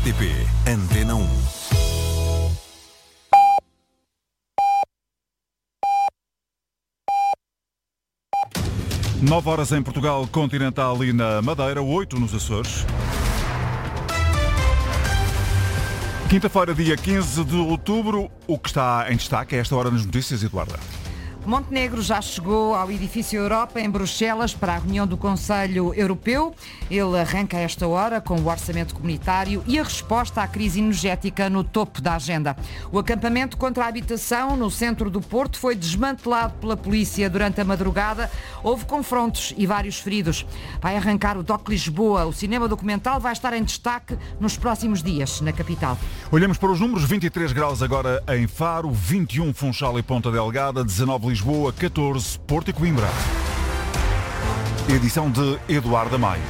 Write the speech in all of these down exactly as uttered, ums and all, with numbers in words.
T P Antena um. nove horas em Portugal continental e na Madeira, oito nos Açores. Quinta-feira, dia quinze de outubro, o que está em destaque a esta hora nas notícias, Eduarda? Montenegro já chegou ao edifício Europa em Bruxelas para a reunião do Conselho Europeu. Ele arranca a esta hora com o orçamento comunitário e a resposta à crise energética no topo da agenda. O acampamento contra a habitação no centro do Porto foi desmantelado pela polícia durante a madrugada. Houve confrontos e vários feridos. Vai arrancar o D O C Lisboa. O cinema documental vai estar em destaque nos próximos dias na capital. Olhamos para os números. vinte e três graus agora em Faro, vinte e um Funchal e Ponta Delgada, dezanove Lisboa, catorze Porto e Coimbra. Edição de Eduardo Maio.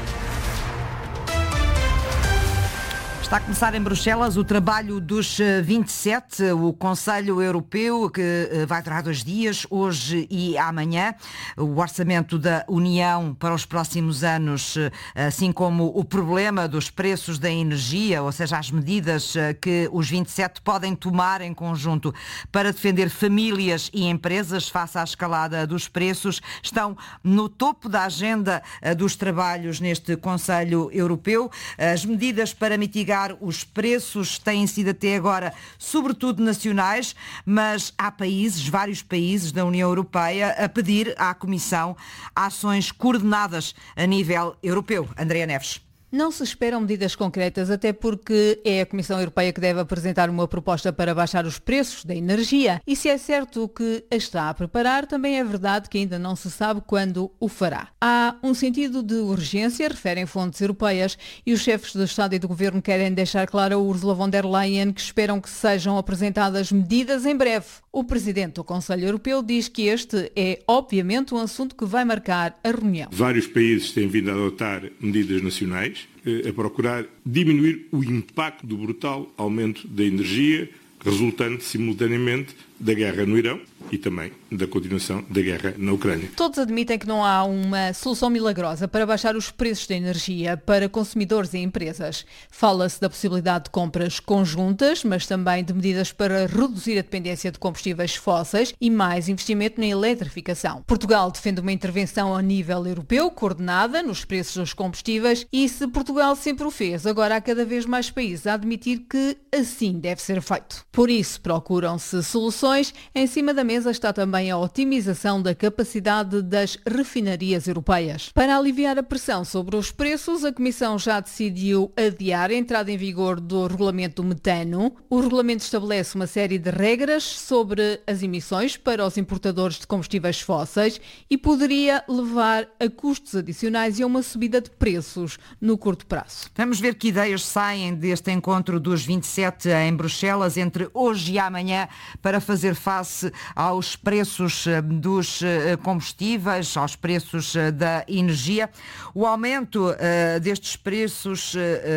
Está a começar em Bruxelas o trabalho dos vinte e sete, o Conselho Europeu, que vai durar dois dias, hoje e amanhã. O orçamento da União para os próximos anos, assim como o problema dos preços da energia, ou seja, as medidas que os vinte e sete podem tomar em conjunto para defender famílias e empresas face à escalada dos preços, estão no topo da agenda dos trabalhos neste Conselho Europeu. As medidas para mitigar os preços têm sido até agora sobretudo nacionais, mas há países, vários países da União Europeia a pedir à Comissão ações coordenadas a nível europeu. Andrea Neves. Não se esperam medidas concretas, até porque é a Comissão Europeia que deve apresentar uma proposta para baixar os preços da energia. E se é certo que a está a preparar, também é verdade que ainda não se sabe quando o fará. Há um sentido de urgência, referem fontes europeias, e os chefes de Estado e de Governo querem deixar claro a Ursula von der Leyen que esperam que sejam apresentadas medidas em breve. O presidente do Conselho Europeu diz que este é, obviamente, um assunto que vai marcar a reunião. Vários países têm vindo a adotar medidas nacionais a procurar diminuir o impacto do brutal aumento da energia resultante simultaneamente da guerra no Irão e também da continuação da guerra na Ucrânia. Todos admitem que não há uma solução milagrosa para baixar os preços da energia para consumidores e empresas. Fala-se da possibilidade de compras conjuntas, mas também de medidas para reduzir a dependência de combustíveis fósseis e mais investimento na eletrificação. Portugal defende uma intervenção a nível europeu, coordenada nos preços dos combustíveis, e se Portugal sempre o fez, agora há cada vez mais países a admitir que assim deve ser feito. Por isso, procuram-se soluções. Em cima da mesa está também a otimização da capacidade das refinarias europeias. Para aliviar a pressão sobre os preços, a Comissão já decidiu adiar a entrada em vigor do regulamento do metano. O regulamento estabelece uma série de regras sobre as emissões para os importadores de combustíveis fósseis e poderia levar a custos adicionais e a uma subida de preços no curto prazo. Vamos ver que ideias saem deste encontro dos vinte e sete em Bruxelas entre hoje e amanhã para fazer face aos preços dos combustíveis, aos preços da energia. O aumento uh, destes preços uh,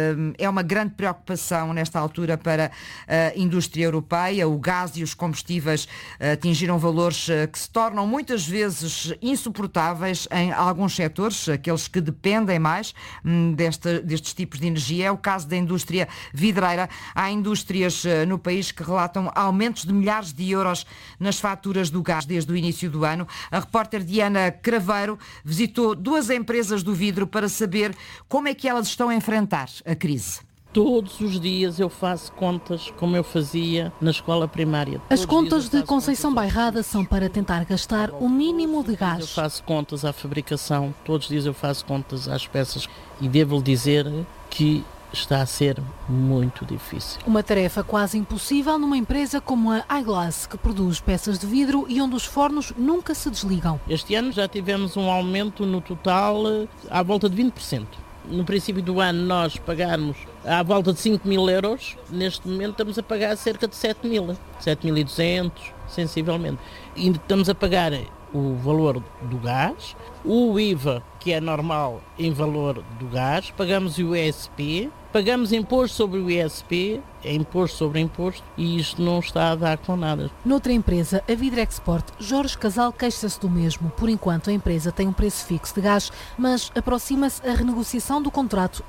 é uma grande preocupação nesta altura para a indústria europeia. O gás e os combustíveis atingiram valores que se tornam muitas vezes insuportáveis em alguns setores, aqueles que dependem mais um, desta, destes tipos de energia. É o caso da indústria vidreira. Há indústrias uh, no país que relatam aumentos de milhares de euros nas faturas do gás desde o início do ano. A repórter Diana Craveiro visitou duas empresas do vidro para saber como é que elas estão a enfrentar a crise. Todos os dias eu faço contas como eu fazia na escola primária. Todos As contas de Conceição Bairrada são para tentar gastar o mínimo de gás. Eu faço contas à fabricação, todos os dias eu faço contas às peças e devo-lhe dizer que está a ser muito difícil. Uma tarefa quase impossível numa empresa como a iGlass, que produz peças de vidro e onde os fornos nunca se desligam. Este ano já tivemos um aumento no total à volta de vinte por cento. No princípio do ano nós pagarmos à volta de cinco mil euros, neste momento estamos a pagar cerca de sete mil, sete mil e duzentos, sensivelmente. E estamos a pagar o valor do gás, o I V A, que é normal em valor do gás, pagamos o I S P, pagamos imposto sobre o I S P, é imposto sobre imposto, e isto não está a dar com nada. Noutra empresa, a Vidrexport, Jorge Casal queixa-se do mesmo. Por enquanto, a empresa tem um preço fixo de gás, mas aproxima-se a renegociação do contrato